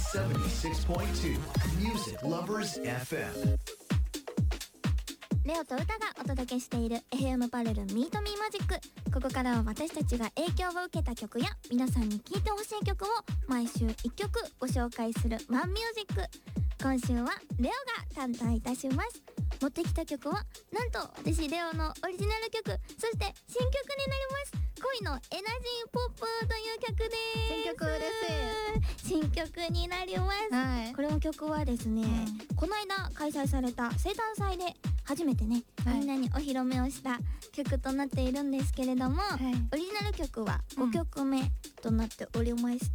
76.2 Music Lovers FM。 レオと歌がお届けしている FM パレルミートミーマジック。ここからは私たちが影響を受けた曲や皆さんに聴いてほしい曲を毎週1曲ご紹介するワンミュージック。今週はレオが担当いたします。持ってきた曲はなんと私レオのオリジナル曲、そして新曲になります。恋のエナジーポップという曲です。 新曲です。 新曲になります、 はい、 この曲はですね、この間開催された生誕祭で初めてね、みんなにお披露目をした曲となっているんですけれども、オリジナル曲は5曲目となっておりまして、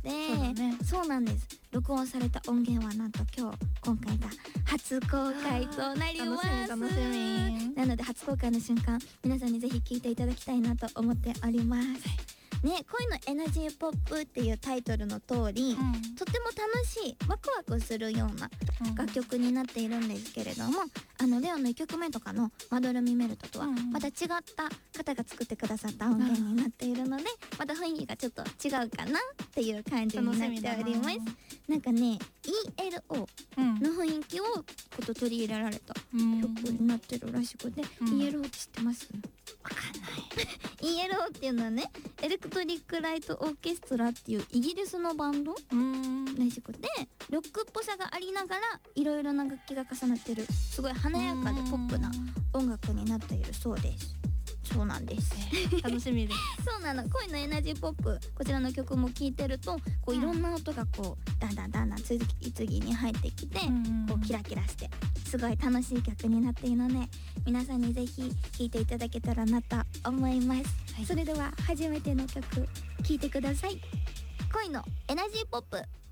そうなんです。録音された音源はなんと今回が初公開となります。 楽しみ。 なので初公開の瞬間、皆さんにぜひ聴いていただきたいなと思っております。ね、恋のエナジーポップっていうタイトルの通り、とても楽しい、ワクワクするような楽曲になっているんですけれども、レオの1曲目とかのまどろみメルトとはまた違った方が作ってくださった音源になっているので、また雰囲気がちょっと違うかなっていう感じになっております。なんかね、ELO の雰囲気をこと取り入れられた曲になってるらしくて、ELO って知ってます？ わかんない。 ELO っていうのはね、エレクトリックライトオーケストラっていうイギリスのバンドらしくて、ロックっぽさがありながらいろいろな楽器が重なってる、すごい華やかでポップな音楽になっているそうです。そうなんです、 楽しみですそうなの。恋のエナジーポップ、こちらの曲も聴いてるとこういろんな音がこうだんだん次々に入ってきて、こうキラキラしてすごい楽しい曲になっているので、皆さんにぜひ聴いていただけたらなと思います、それでは初めての曲聴いてください。恋のエナジーポップ。